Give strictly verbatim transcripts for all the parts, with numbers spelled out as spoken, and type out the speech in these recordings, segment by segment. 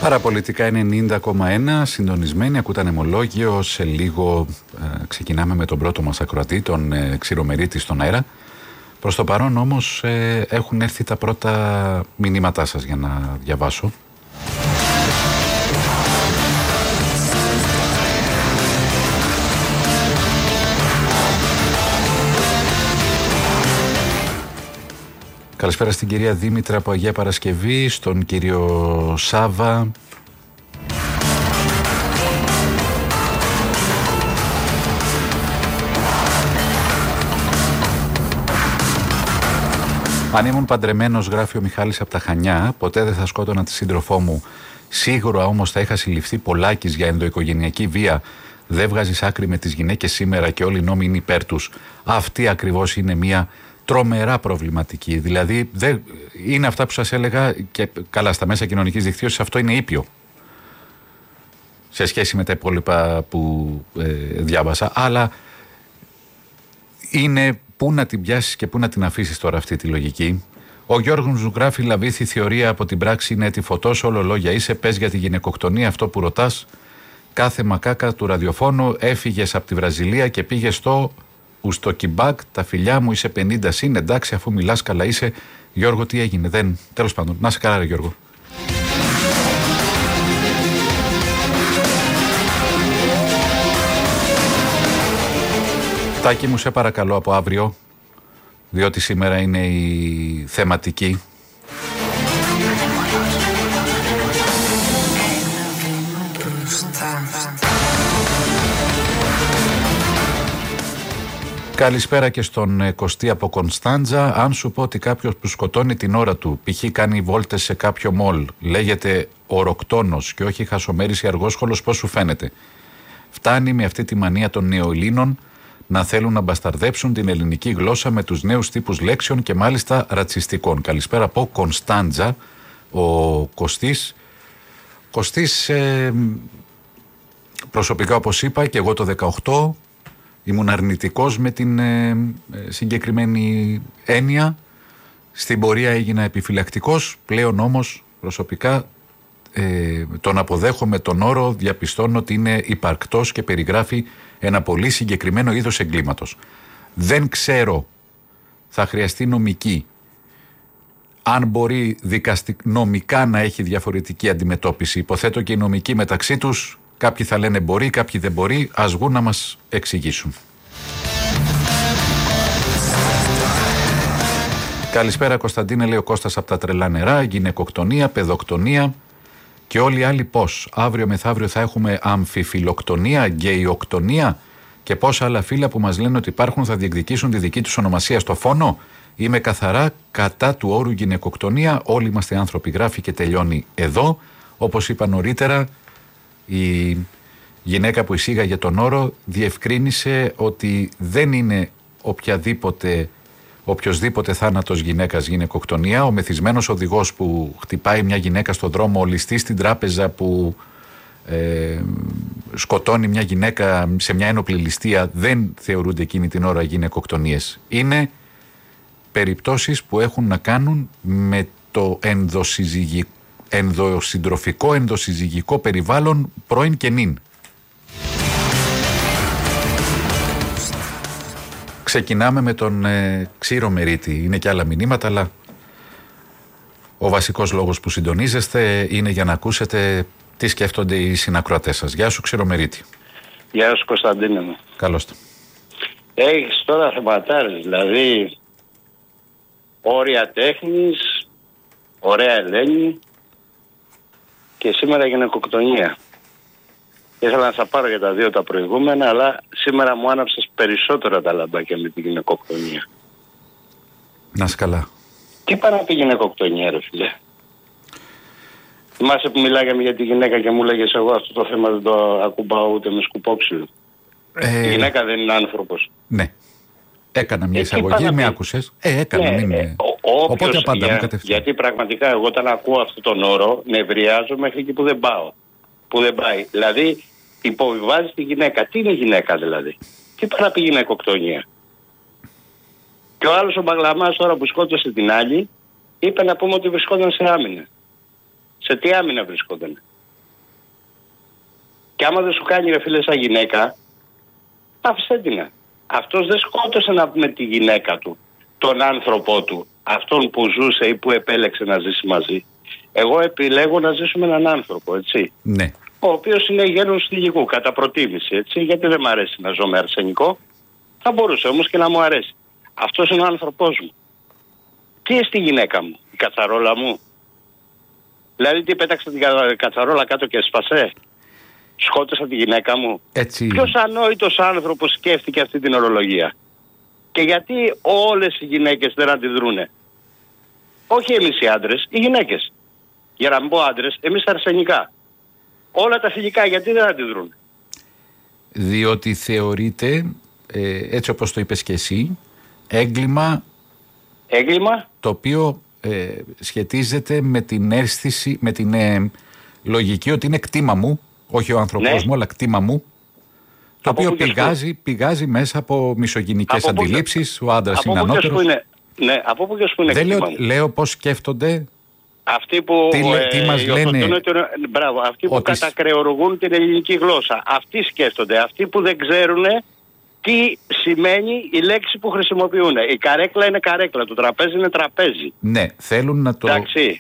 Παραπολιτικά ενενήντα κόμμα ένα, συντονισμένοι, ακούτε Ανεμολόγιο. Σε λίγο ε, ξεκινάμε με τον πρώτο μας ακροατή, τον ε, Ξηρομερίτη στον αέρα. Προς το παρόν όμως ε, έχουν έρθει τα πρώτα μηνύματά σας για να διαβάσω. Καλησπέρα στην κυρία Δήμητρα από Αγία Παρασκευή, στον κύριο Σάβα. Αν ήμουν παντρεμένος, γράφει ο Μιχάλης από τα Χανιά, ποτέ δεν θα σκότωνα τη σύντροφό μου. Σίγουρα όμως θα είχα συλληφθεί πολλάκις για ενδοοικογενειακή βία. Δεν βγάζεις άκρη με τις γυναίκες σήμερα και όλοι οι νόμοι είναι υπέρ τους. Αυτή ακριβώς είναι μια τρομερά προβληματική. Δηλαδή, δεν, είναι αυτά που σας έλεγα και καλά στα μέσα κοινωνικής δικτύωσης, αυτό είναι ήπιο σε σχέση με τα υπόλοιπα που ε, διάβασα, αλλά είναι πού να την πιάσεις και πού να την αφήσεις τώρα αυτή τη λογική. Ο Γιώργος μου γράφει: Λαβήθη θεωρία από την πράξη είναι τη φωτός, όλο λόγια είσαι, πες για τη γυναικοκτονία αυτό που ρωτάς. Κάθε μακάκα του ραδιοφώνου έφυγες από τη Βραζιλία και πήγες στο Ουστοκιμπάκ, τα φιλιά μου, είσαι πενήντα συν, εντάξει αφού μιλάς καλά είσαι. Γιώργο, τι έγινε, δεν, τέλος πάντων, να σε καλά ρε Γιώργο. Τάκη μου, σε παρακαλώ από αύριο, διότι σήμερα είναι η θεματική. Καλησπέρα και στον Κωστή από Κωνσταντζα. Αν σου πω ότι κάποιος που σκοτώνει την ώρα του, π.χ. κάνει βόλτες σε κάποιο μολ, λέγεται οροκτόνος και όχι χασομέρης ή αργόσχολος, πώς σου φαίνεται? Φτάνει με αυτή τη μανία των νεοελλήνων να θέλουν να μπασταρδέψουν την ελληνική γλώσσα με τους νέους τύπους λέξεων και μάλιστα ρατσιστικών. Καλησπέρα από Κωνσταντζα, ο Κωστής. Κωστής, ε, προσωπικά όπως είπα και εγώ το δεκαοκτώ ήμουν αρνητικός με την ε, συγκεκριμένη έννοια. Στην πορεία έγινα επιφυλακτικός. Πλέον όμως προσωπικά ε, τον αποδέχομαι τον όρο, διαπιστώνω ότι είναι υπαρκτός και περιγράφει ένα πολύ συγκεκριμένο είδος εγκλήματος. Δεν ξέρω, θα χρειαστεί νομική, αν μπορεί δικαστικ... νομικά να έχει διαφορετική αντιμετώπιση. Υποθέτω και οι νομικοί μεταξύ τους, κάποιοι θα λένε μπορεί, κάποιοι δεν μπορεί, ας βγουν να μας εξηγήσουν. Καλησπέρα Κωνσταντίνε, λέει ο Κώστας από τα τρελά νερά, γυναικοκτονία, παιδοκτονία και όλοι οι άλλοι πώς. Αύριο μεθαύριο θα έχουμε αμφιφιλοκτονία, γκεϊοκτονία και πόσα άλλα φύλλα που μας λένε ότι υπάρχουν θα διεκδικήσουν τη δική τους ονομασία στο φόνο. Είμαι καθαρά κατά του όρου γυναικοκτονία, όλοι είμαστε άνθρωποι, γράφει και τελειώνει εδώ. Όπως είπα νωρίτερα, η γυναίκα που εισήγαγε τον όρο διευκρίνησε ότι δεν είναι οποιαδήποτε, οποιοσδήποτε θάνατος γυναίκας γυναικοκτονία. Ο μεθυσμένος οδηγός που χτυπάει μια γυναίκα στον δρόμο, ο ληστής στην τράπεζα που ε, σκοτώνει μια γυναίκα σε μια ένοπλη ληστεία δεν θεωρούνται εκείνη την ώρα γυναικοκτονίες. Είναι περιπτώσεις που έχουν να κάνουν με το ενδοσυζυγικό ενδοσυντροφικό, ενδοσυζυγικό περιβάλλον πρώην και νυν. Ξεκινάμε με τον ε, Ξηρομερίτη. Είναι και άλλα μηνύματα, αλλά ο βασικός λόγος που συντονίζεστε είναι για να ακούσετε τι σκέφτονται οι συνακροατές σας. Γεια σου Ξηρομερίτη. Γεια σου Κωνσταντίνε μου. Καλώς το. Έχεις τώρα θεματάρες, δηλαδή όρια τέχνης, ωραία Ελένη και σήμερα γυναικοκτονία. Ήθελα να σας πάρω για τα δύο τα προηγούμενα, αλλά σήμερα μου άναψες περισσότερα τα λαμπάκια με τη γυναικοκτονία. Να είσαι καλά. Τι πάει να πει γυναικοκτονία ρε φίλε? Θυμάσαι που μιλάγαμε για τη γυναίκα και μου λέγες εγώ αυτό το θέμα δεν το ακουμπάω ούτε με σκουπόξυλο. Ε... Η γυναίκα δεν είναι άνθρωπος. Ναι. Έκανα μια εισαγωγή, με άκουσες. Ε, έκανα. Ναι, είναι... ε, ο, Οπότε απαντάμε για, κατευθείαν. Γιατί πραγματικά εγώ όταν ακούω αυτόν τον όρο νευριάζω μέχρι εκεί που δεν πάω. Που δεν πάει. Δηλαδή υποβιβάζει τη γυναίκα. Τι είναι γυναίκα δηλαδή? Τι πάει να πει γυναικοκτονία? Και ο άλλος ο Μπαγλαμάς τώρα που σκότωσε την άλλη είπε να πούμε ότι βρισκόταν σε άμυνα. Σε τι άμυνα βρισκόταν? Και άμα δεν σου κάνει ρε φίλε σαν γυναίκα, άφησέ την. Αυτός δεν σκότωσε να πούμε τη γυναίκα του, τον άνθρωπό του, αυτόν που ζούσε ή που επέλεξε να ζήσει μαζί. Εγώ επιλέγω να ζήσω με έναν άνθρωπο, έτσι. Ναι. Ο οποίος είναι γένους θηλυκού, κατά προτίμηση, έτσι. Γιατί δεν μου αρέσει να ζω με αρσενικό. Θα μπορούσε όμως και να μου αρέσει. Αυτός είναι ο άνθρωπός μου. Τι είναι στη γυναίκα μου, η κατσαρόλα μου? Δηλαδή τι, πέταξε την κατσαρόλα κάτω και έσπασε? Σκότωσα τη γυναίκα μου? Έτσι. Ποιος ανόητος άνθρωπος σκέφτηκε αυτή την ορολογία? Και γιατί όλες οι γυναίκες δεν αντιδρούνε? Όχι εμείς οι άντρες, οι γυναίκες. Για να μην πω άντρες, εμείς τα αρσενικά. Όλα τα φιλικά γιατί δεν αντιδρούν? Διότι θεωρείται, ε, έτσι όπως το είπες και εσύ, έγκλημα, έγκλημα το οποίο ε, σχετίζεται με την αίσθηση, με την ε, λογική ότι είναι κτήμα μου, όχι ο άνθρωπός ναι. μου, αλλά κτήμα μου, το από οποίο πηγάζει, πηγάζει μέσα από μισογυνικές από αντιλήψεις, ο άντρας είναι ανώτερος. Είναι, ναι, από πού και που είναι δεν κτήμα λέω, μου. λέω πώς σκέφτονται. Αυτοί που, τι, ε, τι μας λένε, τον, μπράβο, αυτοί που ότι... κατακρεουργούν την ελληνική γλώσσα. Αυτοί σκέφτονται. Αυτοί που δεν ξέρουν τι σημαίνει η λέξη που χρησιμοποιούν. Η καρέκλα είναι καρέκλα, το τραπέζι είναι τραπέζι. Ναι, θέλουν να το... Εντάξει.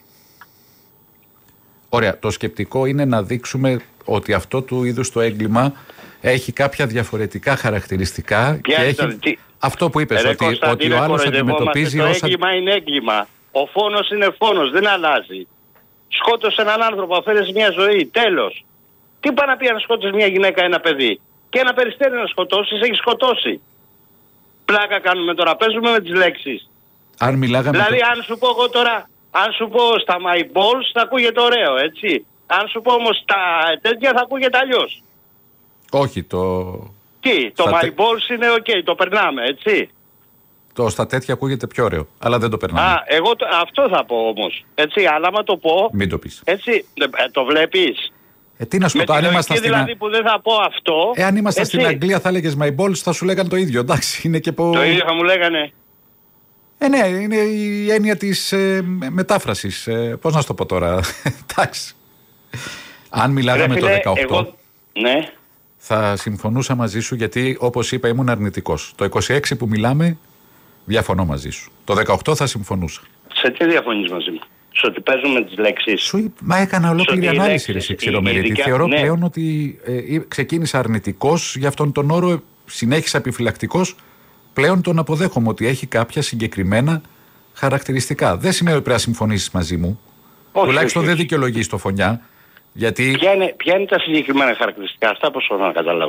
Ωραία, το σκεπτικό είναι να δείξουμε ότι αυτό του είδους το έγκλημα έχει κάποια διαφορετικά χαρακτηριστικά. Ποια και έχει... το... τι... Αυτό που είπες, Ρε, ότι, ότι ο άλλος αντιμετωπίζει το όσα... Το έγκλημα είναι έγκλημα. Ο φόνος είναι φόνος, δεν αλλάζει. Σκότωσε έναν άνθρωπο, αφαίρεσε μια ζωή, τέλος. Τι πάει να πει αν σκότωσε μια γυναίκα, ένα παιδί? Και ένα περιστέρι να σκοτώσεις, έχει σκοτώσει. Πλάκα κάνουμε τώρα, παίζουμε με τις λέξεις. Αν μιλάγαμε... Δηλαδή το... αν σου πω εγώ τώρα, αν σου πω στα my balls θα ακούγεται ωραίο, έτσι. Αν σου πω όμως τα τέτοια θα ακούγεται αλλιώς. Όχι, το... Τι, το my balls είναι οκ, okay, το περνάμε, έτσι. Το στα τέτοια ακούγεται πιο ωραίο, αλλά δεν το περνάμε. Α, εγώ το, αυτό θα πω όμως. Έτσι, αλλά άμα το πω... Μην το πεις. Έτσι, ε, το βλέπεις. Ε, τι να σου πω, αν ήμασταν στην... δηλαδή στην... που δεν θα πω αυτό... Ε, αν ήμασταν έτσι. Στην Αγγλία θα έλεγες my balls, θα σου λέγανε το ίδιο, εντάξει, είναι και πω... Το ίδιο θα μου λέγανε. Ε, ναι, είναι η έννοια της ε, μετάφρασης. Ε, πώς να σου το πω τώρα, εντάξει. Αν μιλάγαμε Ρε, το φίλε, δεκαοκτώ... Εγώ... Ναι. Θα συμφωνούσα μαζί σου γιατί όπως είπα ήμουν αρνητικός. Το είκοσι έξι που μιλάμε διαφωνώ μαζί σου. Το δεκαοκτώ θα συμφωνούσα. Σε τι διαφωνείς μαζί μου? Σε ότι παίζουμε τις λέξεις? Σου μα έκανα ολόκληρη ανάλυση ρε Ξηρομερίτη. Ειδικά... Θεωρώ ναι. πλέον ότι ε, ξεκίνησα αρνητικός για αυτόν τον όρο, συνέχισα επιφυλακτικός. Πλέον τον αποδέχομαι ότι έχει κάποια συγκεκριμένα χαρακτηριστικά. Δεν σημαίνει ότι πρέπει να συμφωνήσεις μαζί μου. Όχι, τουλάχιστον όχι, δεν δικαιολογείς το φωνιά. Γιατί... Ποια, είναι, ποια είναι τα συγκεκριμένα χαρακτηριστικά, αυτά πώς θέλω να καταλάβω?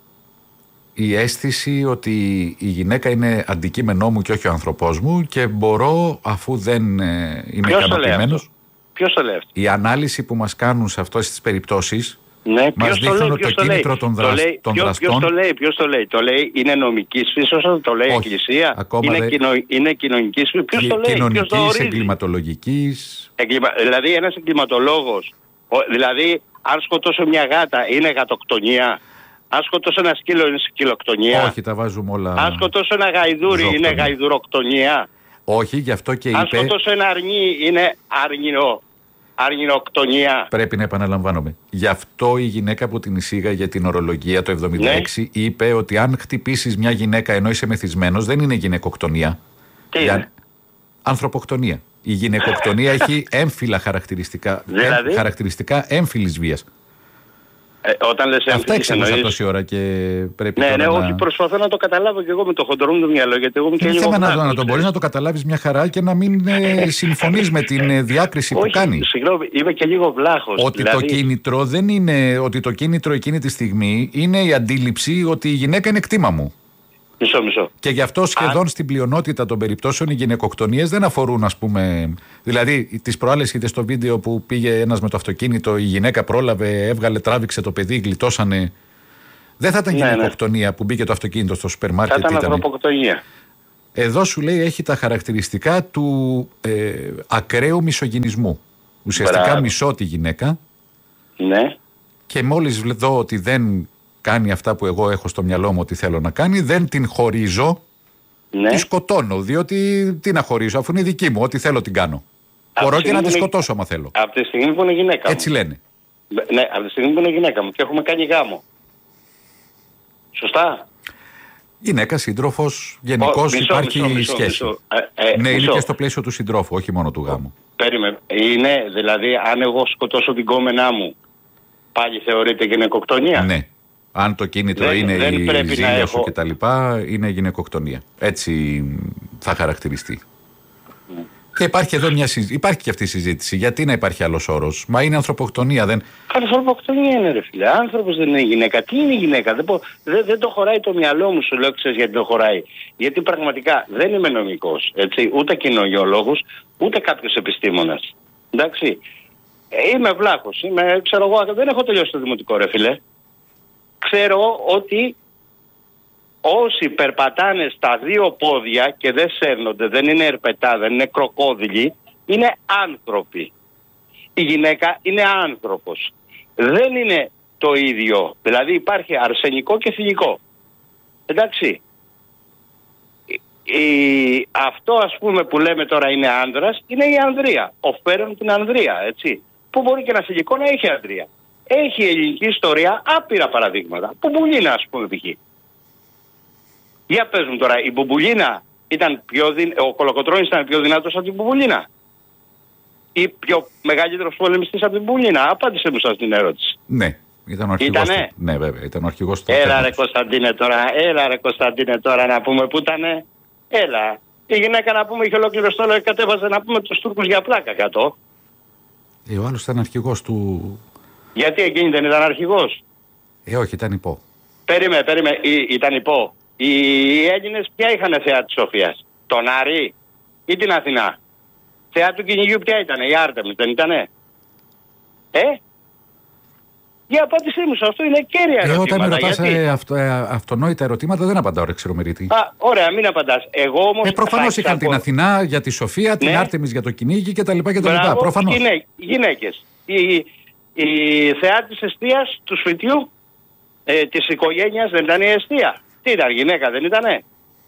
Η αίσθηση ότι η γυναίκα είναι αντικείμενό μου και όχι ο άνθρωπός μου και μπορώ, αφού δεν ε, είμαι ικανοποιημένος. Ποιος το λέει αυτό? Η ανάλυση που μας κάνουν σε αυτές τις περιπτώσεις, ναι, μας δείχνουν ότι το κίνητρο των, δρασ... το λέει, των ποιος, δραστών... Ποιος το λέει, ποιος το λέει, το λέει, είναι νομικής φύσης, το λέει η Εκκλησία, είναι, δε... κοινο, είναι κοινωνικής φύσης, ποιος το λέει, κοινωνικής, ποιος το ορίζει? εγκληματολογικής... Εγκλημα... Δηλαδή ένας εγκληματολόγος, δηλαδή αν σκοτώσω μια γάτα είναι γατοκτονία? Αν σκοτώσω ένα σκύλο είναι σκυλοκτονία? Όχι, τα βάζουμε όλα... Αν σκοτώσω ένα γαϊδούρι ζωκτονία. Είναι γαϊδουροκτονία? Όχι, γι' αυτό και είπε... Αν σκοτώσω ένα αρνί είναι αρνινο... αρνινοκτονία? Πρέπει να επαναλαμβάνομαι. Γι' αυτό η γυναίκα που την εισήγαγε την ορολογία το εβδομήντα έξι ναι. είπε ότι αν χτυπήσεις μια γυναίκα ενώ είσαι μεθυσμένος δεν είναι γυναικοκτονία. Τι για... είναι? Ανθρωποκτονία. Η γυναικοκτονία έχει έμφυλα χαρακτηριστικά, δηλαδή? χαρακτηριστικά έμφυλης βίας. Ε, όταν λες αυτά εξηγούσα τόση ώρα και πρέπει ναι, τώρα ναι, να... όχι, προσπαθώ να το καταλάβω και εγώ με το χοντρό μου το μυαλό, γιατί εγώ είμαι και λίγο θέμα βλάχος. να, να το μπορείς να το καταλάβεις μια χαρά και να μην ε, συμφωνείς με την ε, διάκριση όχι, που κάνει. Συγγνώμη, είμαι και λίγο βλάχος. Ότι δηλαδή... το κίνητρο δεν είναι, ότι το κίνητρο εκείνη τη στιγμή είναι η αντίληψη ότι η γυναίκα είναι κτήμα μου. Μισό, μισό. Και γι' αυτό σχεδόν Α... στην πλειονότητα των περιπτώσεων οι γυναικοκτονίες δεν αφορούν, ας πούμε. Δηλαδή, τις προάλλες είδες στο βίντεο που πήγε ένας με το αυτοκίνητο, η γυναίκα πρόλαβε, έβγαλε, τράβηξε το παιδί, γλιτώσανε. Δεν θα ήταν ναι, γυναικοκτονία ναι. που μπήκε το αυτοκίνητο στο σούπερ μάρκετ. Θα ήταν ανθρωποκτονία. Εδώ σου λέει έχει τα χαρακτηριστικά του ε, ακραίου μισογυνισμού. Ουσιαστικά Μπράβο. Μισώ τη γυναίκα. Ναι. Και μόλις δω ότι δεν κάνει αυτά που εγώ έχω στο μυαλό μου ότι θέλω να κάνει, δεν την χωρίζω, ναι. τη σκοτώνω, διότι τι να χωρίζω, αφού είναι δική μου, ό,τι θέλω την κάνω. Μπορώ και να τη σκοτώσω άμα θέλω. Από τη στιγμή που είναι γυναίκα. Έτσι λένε. Ναι, από τη στιγμή που είναι γυναίκα μου και έχουμε κάνει γάμο. Σωστά. Γυναίκα, σύντροφος, γενικώς υπάρχει μισό, μισό, σχέση. μισό, ε, ε, ναι, μισό. είναι και στο πλαίσιο του συντρόφου, όχι μόνο του γάμου. Περίμενε. Είναι, δηλαδή, αν εγώ σκοτώσω την κόμενά μου, πάλι θεωρείται γυναικοκτονία. Ναι. Αν το κίνητρο δεν, είναι δεν η ζήλια έχω... σου κτλ., είναι γυναικοκτονία. Έτσι θα χαρακτηριστεί. Mm. Και υπάρχει εδώ μια συζήτηση. Υπάρχει και αυτή η συζήτηση. Γιατί να υπάρχει άλλος όρος? Μα είναι ανθρωποκτονία, δεν. Ανθρωποκτονία είναι, ρε φίλε. Άνθρωπος δεν είναι γυναίκα. Τι είναι γυναίκα? Δεν, δεν, δεν το χωράει το μυαλό μου, σου λέω, ξέρεις γιατί το χωράει. Γιατί πραγματικά δεν είμαι νομικός, έτσι, ούτε κοινωνιολόγος, ούτε κάποιος επιστήμονας. Εντάξει. Είμαι βλάχος. Είμαι, ξέρω εγώ, δεν έχω τελειώσει το δημοτικό, ρε φίλε. Ξέρω ότι όσοι περπατάνε στα δύο πόδια και δεν σέρνονται, δεν είναι ερπετά, δεν είναι κροκόδιλοι, είναι άνθρωποι. Η γυναίκα είναι άνθρωπος. Δεν είναι το ίδιο. Δηλαδή υπάρχει αρσενικό και θηλυκό. Εντάξει. Η, αυτό ας πούμε που λέμε τώρα είναι άνδρας, είναι η ανδρεία. Οφέρουν την ανδρεία, έτσι. Που μπορεί και ένα θηλυκό να έχει ανδρεία. Έχει η ελληνική ιστορία άπειρα παραδείγματα. Μπουμπουλίνα, ας πούμε, π.χ. Για πες μου τώρα, η Μπουμπουλίνα ήταν πιο δυνατή, ο Κολοκοτρώνης ήταν πιο δυνατός από την Μπουμπουλίνα? Ή πιο μεγαλύτερος πολεμιστής από την Μπουμπουλίνα? Απάντησε μου σας την ερώτηση. Ναι, ήταν ο αρχηγός Ήτανε? του. Ναι, βέβαια, ήταν ο αρχηγός του. Έλα ρε Κωνσταντίνε τώρα, έλα ρε Κωνσταντίνε τώρα να πούμε που ήτανε. Έλα. Η γυναίκα να πούμε είχε ολόκληρο στόλο και κατέβαζε να πούμε τους Τούρκους για πλάκα κάτω. Ε, ο άλλος ήταν αρχηγός του. Γιατί εκείνη δεν ήταν αρχηγός? Ε, όχι, ήταν υπό. Περίμε, περίμε, Ή, ήταν υπό. Οι Έλληνες ποια είχαν θεά της Σοφίας? Τον Άρη ή την Αθηνά? Θεά του κυνηγιού ποια ήτανε? Η Άρτεμις δεν ήτανε? Ε? Για απάντησή μου σε αυτό, είναι κέρια ε, ερωτήματα. Όταν με ρωτάς γιατί... ε, αυτο, ε, αυτονόητα ερωτήματα δεν απαντάω, ρε ξερομερίτη. Α, ωραία, μην απαντάς. Εγώ όμως... Ε, προφανώς είχαν την Αθηνά για τη Σοφία, την ναι. Άρτεμις για το κυνήγι κτλ. Μπράβο, Προφανώς. Γυναί, γυναίκες. Η, η θεά της εστίας, του σπιτιού, ε, της οικογένειας δεν ήταν η εστία? Τι ήταν, γυναίκα δεν ήτανε?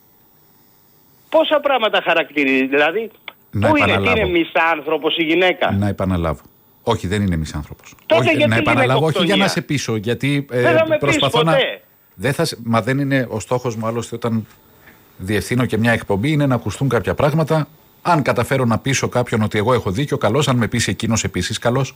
Πόσα πράγματα χαρακτηρίζει, δηλαδή, να πού είναι, επαναλάβω. είναι μισάνθρωπος η γυναίκα? Να επαναλάβω. Όχι, δεν είναι μισάνθρωπος. Τότε Όχι, γιατί να επαναλάβω, όχι για να γυναικοκτονία? σε πείσω, γιατί ε, Δεν θα με πεις προσπαθώ να. ποτέ. Δεν θα... Μα δεν είναι ο στόχος μου, άλλωστε, όταν διευθύνω και μια εκπομπή, είναι να ακουστούν κάποια πράγματα. Αν καταφέρω να πείσω κάποιον ότι εγώ έχω δίκιο, καλώς. Αν με πείσει εκείνος επίσης, καλώς.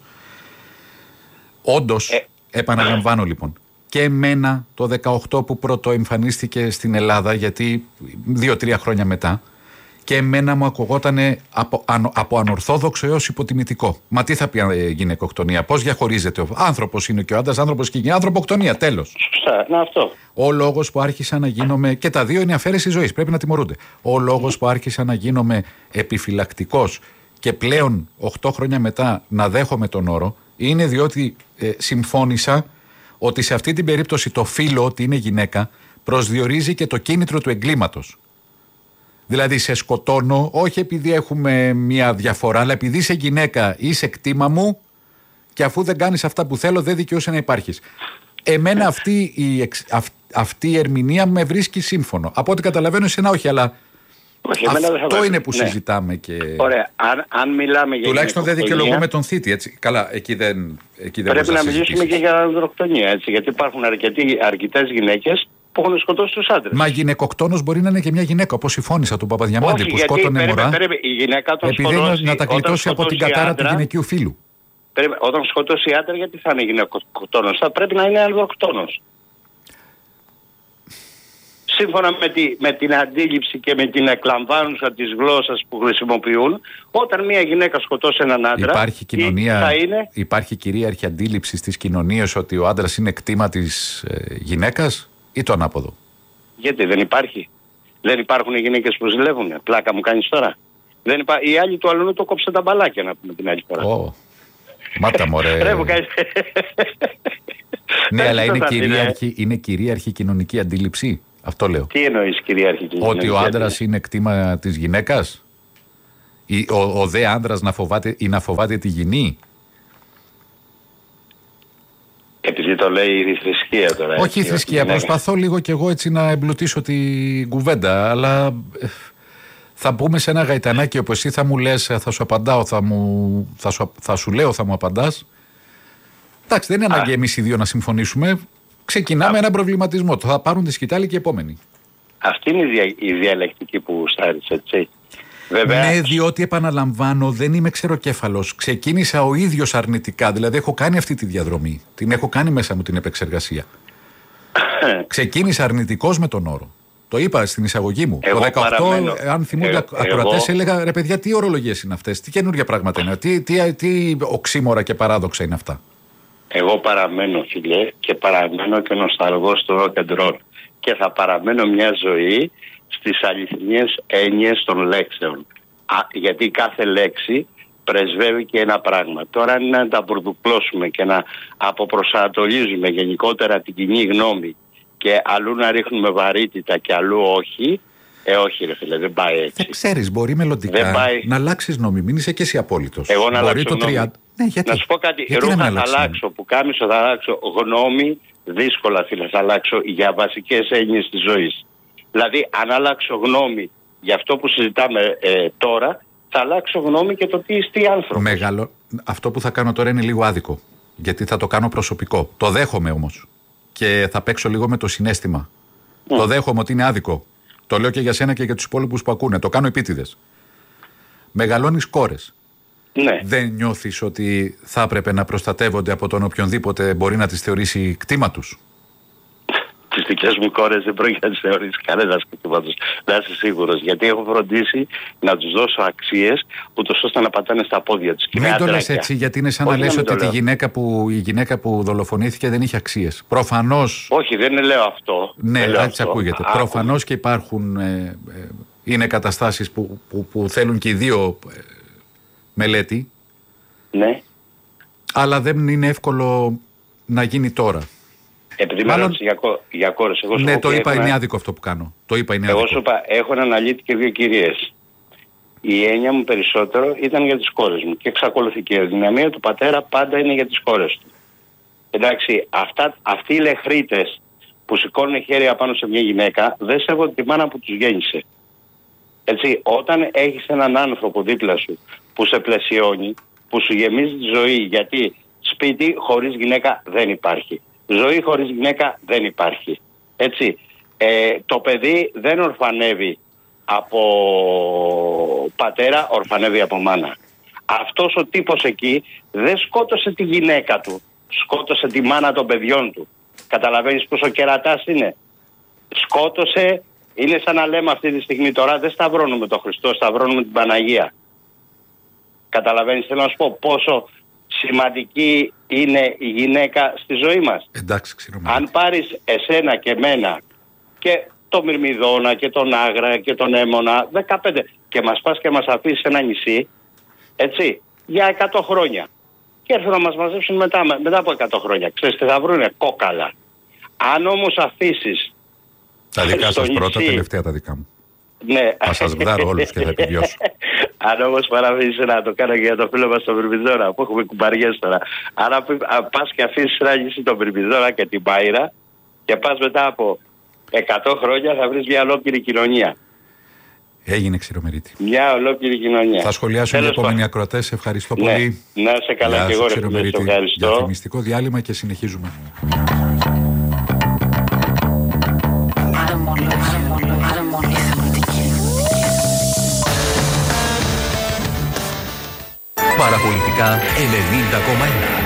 Όντως, Ε, επαναλαμβάνω λοιπόν. Και εμένα το δεκαοκτώ που πρώτο εμφανίστηκε στην Ελλάδα, γιατί δύο-τρία χρόνια μετά, και εμένα μου ακουγότανε από, αν, από ανορθόδοξο έως υποτιμητικό. Μα τι θα πει ε, γυναικοκτονία, πώς διαχωρίζεται? Ο άνθρωπος είναι και ο άντρας, άνθρωπος και η γυναίκα, ανθρωποκτονία, τέλος. Σωστά, να αυτό. Ο λόγος που άρχισα να γίνομαι. Και τα δύο είναι αφαίρεση ζωής, πρέπει να τιμωρούνται. Ο λόγος που άρχισα να γίνομαι επιφυλακτικός και πλέον οκτώ χρόνια μετά να δέχομαι τον όρο, είναι διότι ε, συμφώνησα ότι σε αυτή την περίπτωση το φύλο, ότι είναι γυναίκα, προσδιορίζει και το κίνητρο του εγκλήματος. Δηλαδή σε σκοτώνω, όχι επειδή έχουμε μια διαφορά, αλλά επειδή είσαι γυναίκα, είσαι κτήμα μου και αφού δεν κάνεις αυτά που θέλω δεν δικαιούσε να υπάρχεις. Εμένα αυτή η, εξ, αυ, αυτή η ερμηνεία με βρίσκει σύμφωνο. Από ό,τι καταλαβαίνω εσένα όχι, αλλά όχι, αυτό είναι που ναι. συζητάμε. Και... Ωραία, αν, αν μιλάμε για τουλάχιστον δεν γυναικοκτονία, δικαιολογούμε τον θήτη, έτσι. Καλά, εκεί δεν, εκεί δεν πρέπει να μιλήσουμε συζητήσεις. και για ανδροκτονία, έτσι, γιατί υπάρχουν αρκετές γυναίκες που έχουν σκοτώσει τους άντρες. Μα γυναικοκτόνος μπορεί να είναι και μια γυναίκα, όπως η Φώνησα του Παπαδιαμάντη, όχι, που γιατί, σκότωνε περίμενε, μωρά περίμενε, η γυναίκα τον επειδή σκοτώσει, να τα κλειτώσει από την κατάρα άντρα, του γυναικείου φύλου. Περίμενε, όταν σκοτώσει άντρα, γιατί θα είναι γυναικοκτόνος? Θα πρέπει να είναι ανδροκτόνος. Σύμφωνα με, τη, με την αντίληψη και με την εκλαμβάνουσα της γλώσσας που χρησιμοποιούν, όταν μια γυναίκα σκοτώσει έναν άντρα, υπάρχει, κοινωνία, θα είναι... υπάρχει κυρίαρχη αντίληψη στις κοινωνίες ότι ο άντρας είναι κτήμα της ε, γυναίκας ή το ανάποδο? Γιατί δεν υπάρχει? Δεν υπάρχουν οι γυναίκες που ζηλεύουν? Πλάκα μου κάνεις τώρα? Δεν υπά... Οι άλλοι του αλλού το κόψε τα μπαλάκια, να πούμε την άλλη φορά. Oh. Μάτα μωρέ. Ρε, μου κάνεις... Ναι, αλλά είναι κυρίαρχη, είναι κυρίαρχη κοινωνική αντίληψη. Αυτό λέω. Τι εννοείς κυρίαρχη κοινωνική? Ότι ο άντρας είναι κτήμα της γυναίκας? Ή ο, ο δε άντρας να φοβάται, ή να φοβάται τη γυνή? Επειδή το λέει η θρησκεία τώρα. Όχι η θρησκεία. Προσπαθώ λίγο κι εγώ έτσι να εμπλουτίσω την κουβέντα. Αλλά θα μπούμε σε ένα γαϊτανάκι όπου εσύ θα μου λες, θα σου απαντάω, θα, μου, θα, σου, θα σου λέω, θα μου απαντάς. Εντάξει, δεν είναι ανάγκη εμείς οι δύο να συμφωνήσουμε. Ξεκινάμε Α. έναν προβληματισμό. Το θα πάρουν τη σκητάλη και οι επόμενοι. Αυτή είναι η, δια, η διαλεκτική που στάρισε, έτσι. Βέβαια... Ναι, διότι επαναλαμβάνω, δεν είμαι ξεροκέφαλος. Ξεκίνησα ο ίδιος αρνητικά. Δηλαδή, έχω κάνει αυτή τη διαδρομή. Την έχω κάνει μέσα μου την επεξεργασία. Ξεκίνησα αρνητικός με τον όρο. Το είπα στην εισαγωγή μου. Εγώ το δεκαοκτώ, παραμένω. Αν θυμούνται ακροατές, έλεγα ρε παιδιά, τι ορολογίες είναι αυτές, τι καινούργια πράγματα είναι, τι, τι, τι οξύμορα και παράδοξα είναι αυτά. Εγώ παραμένω, φίλε, και παραμένω και νοσταλγός στο rock and roll. Και θα παραμένω μια ζωή στις αληθινές έννοιες των λέξεων. Α, γιατί κάθε λέξη πρεσβεύει και ένα πράγμα. Τώρα αν είναι να τα μπουρδουκλώσουμε και να αποπροσανατολίζουμε γενικότερα την κοινή γνώμη και αλλού να ρίχνουμε βαρύτητα και αλλού όχι, ε όχι ρε φίλε, δεν πάει έτσι. Δεν ξέρεις, μπορεί μελλοντικά πάει... να αλλάξεις νόμι, μην είσαι και εσύ απόλυτος. Εγώ να μπορεί αλλάξω το τριάντα... Ναι, γιατί? Να σου πω κάτι, γιατί ρούχα θα αλλάξω, που κάμισο θα αλλάξω, γνώμη δύσκολα φίλε θα αλλάξω για βασικές έννοιες της ζωής. Δηλαδή αν αλλάξω γνώμη για αυτό που συζητάμε ε, τώρα, θα αλλάξω γνώμη και το τι είστε άνθρωπος. Μεγάλο. Αυτό που θα κάνω τώρα είναι λίγο άδικο, γιατί θα το κάνω προσωπικό. Το δέχομαι όμως. Και θα παίξω λίγο με το συναίσθημα. Mm. Το δέχομαι ότι είναι άδικο. Το λέω και για σένα και για τους υπόλοιπους που ακούνε. Το κάνω επίτηδες. Μεγαλώνεις κόρες. Ναι. Δεν νιώθεις ότι θα έπρεπε να προστατεύονται από τον οποιονδήποτε μπορεί να τις θεωρήσει κτήμα τους? Τις δικές μου κόρες δεν πρόκειται να τις θεωρήσει κανένας κτήμα τους. Να είσαι σίγουρος. Γιατί έχω φροντίσει να τους δώσω αξίες ούτως ώστε να πατάνε στα πόδια τους. Μην το λες έτσι, γιατί είναι σαν όχι να λες ότι τη γυναίκα που, η γυναίκα που δολοφονήθηκε δεν είχε αξίες. Προφανώς. Όχι, δεν λέω αυτό. Ναι, έτσι ακούγεται. Α, προφανώς και υπάρχουν. Ε, ε, είναι καταστάσεις που, που, που θέλουν και οι δύο ε, μελέτη. Ναι. Αλλά δεν είναι εύκολο να γίνει τώρα. Επειδή με ρώτησε για, για κόρες. Εγώ ναι, το είπα, είναι ένα... άδικο αυτό που κάνω. Το είπα, είναι εγώ άδικο. σου είπα, έχω έναν αλήτη και δύο κυρίες. Η έννοια μου περισσότερο ήταν για τις κόρες μου. Και εξακολουθεί και η δυναμία του πατέρα πάντα είναι για τις κόρες του. Εντάξει, αυτά, αυτοί οι λεχρίτες που σηκώνουν χέρια πάνω σε μια γυναίκα δεν σέβονται τη μάνα που τους γέννησε. Έτσι, όταν έχεις έναν άνθρωπο δίπλα σου που σε πλαισιώνει, που σου γεμίζει τη ζωή, γιατί σπίτι χωρίς γυναίκα δεν υπάρχει. Ζωή χωρίς γυναίκα δεν υπάρχει. Έτσι. Ε, το παιδί δεν ορφανεύει από πατέρα, ορφανεύει από μάνα. Αυτός ο τύπος εκεί δεν σκότωσε τη γυναίκα του. Σκότωσε τη μάνα των παιδιών του. Καταλαβαίνεις πόσο κερατάς είναι? Σκότωσε, είναι σαν να λέμε αυτή τη στιγμή τώρα, δεν σταυρώνουμε τον Χριστό, σταυρώνουμε την Παναγία. Καταλαβαίνεις, θέλω να σου πω πόσο σημαντική είναι η γυναίκα στη ζωή μας. Εντάξει, ξέρω. Αν πάρεις εσένα και εμένα και το Μυρμηδόνα και τον Άγρα και τον Έμονα δεκαπέντε και μας πας και μας αφήσεις ένα νησί, έτσι, για εκατό χρόνια και έρθουν να μας μαζέψουν μετά, μετά από εκατό χρόνια, ξέρεις τι θα βρούνε? Κόκαλα. Αν όμως αφήσεις τα δικά σας πρώτα, τελευταία τα δικά μου. Ναι. Θα σας βγάρω όλους και θα επιβιώσω. Αν όμως παραφήσεις να το κάνω και για το φίλο μας τον Μυρμηδόνα που έχουμε κουμπαριές τώρα. Αν πας και αφήσεις ένα νησί τον Μυρμηδόνα και την Πάιρα και πας μετά από εκατό χρόνια θα βρεις μια ολόκληρη κοινωνία. Έγινε, Ξηρομερίτη. Μια ολόκληρη κοινωνία. Θα σχολιάσουν οι επόμενοι ακροατές. Ευχαριστώ ναι. πολύ. Να σε καλά και εγώ, ρε ευχαριστώ. Διαφημιστικό διάλειμμα και συνεχίζουμε. Παραπολιτικά ενενήντα κόμμα ένα.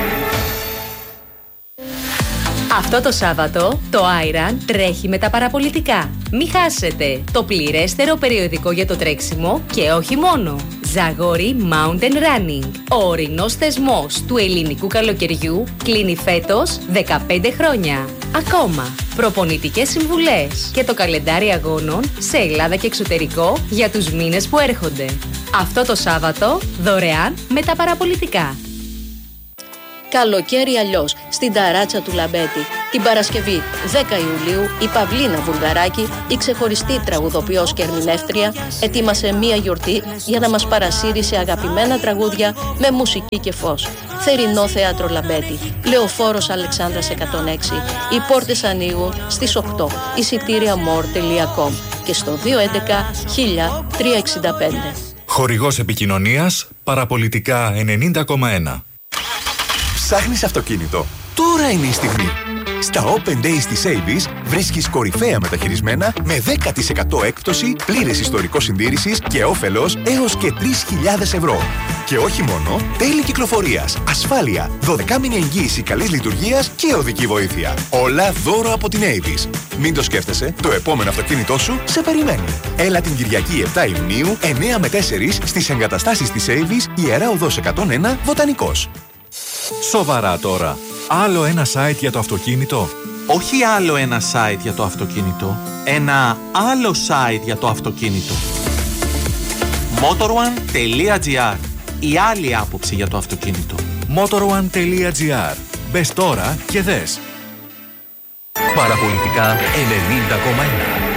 Αυτό το Σάββατο το Άιραν τρέχει με τα παραπολιτικά. Μη χάσετε το πληρέστερο περιοδικό για το τρέξιμο και όχι μόνο. Ζαγόρι Mountain Running. Ο ορεινός θεσμός του ελληνικού καλοκαιριού κλείνει φέτος δεκαπέντε χρόνια. Ακόμα προπονητικές συμβουλές και το καλεντάρι αγώνων σε Ελλάδα και εξωτερικό για τους μήνες που έρχονται. Αυτό το Σάββατο δωρεάν με τα παραπολιτικά. Καλοκαίρι αλλιώς, στην ταράτσα του Λαμπέτη. Την Παρασκευή δέκα Ιουλίου η Παυλίνα Βουλγαράκη, η ξεχωριστή τραγουδοποιός και ερμηνεύτρια, ετοίμασε μία γιορτή για να μας παρασύρει σε αγαπημένα τραγούδια με μουσική και φως. Θερινό Θέατρο Λαμπέτη, Λεωφόρος Αλεξάνδρας εκατόν έξι. Οι πόρτες ανοίγουν στις οκτώ. εισιτήρια more τελεία com και στο δύο έντεκα χίλια τριακόσια εξήντα πέντε. Χορηγός επικοινωνίας Παραπολιτικά ενενήντα κόμμα ένα. Ψάχνεις αυτοκίνητο? Τώρα είναι η στιγμή. Στα Open Days της Avis βρίσκεις κορυφαία μεταχειρισμένα με δέκα τοις εκατό έκπτωση, πλήρες ιστορικό συντήρησης και όφελος έως και τρεις χιλιάδες ευρώ. Και όχι μόνο, τέλη κυκλοφορίας, ασφάλεια, δωδεκάμηνη εγγύηση καλής λειτουργίας και οδική βοήθεια. Όλα δώρο από την Avis. Μην το σκέφτεσαι, το επόμενο αυτοκίνητό σου σε περιμένει. Έλα την Κυριακή επτά Ιουνίου, εννιά με τέσσερα στις εγκαταστάσεις της Avis, Ιερά Οδός εκατόν ένα, Βοτανικός. Σοβαρά τώρα. Άλλο ένα site για το αυτοκίνητο. Όχι άλλο ένα site για το αυτοκίνητο. Ένα άλλο site για το αυτοκίνητο. motorone τελεία gr. Η άλλη άποψη για το αυτοκίνητο. motorone τελεία gr. Μπες τώρα και δες. Παραπολιτικά ενενήντα κόμμα ένα.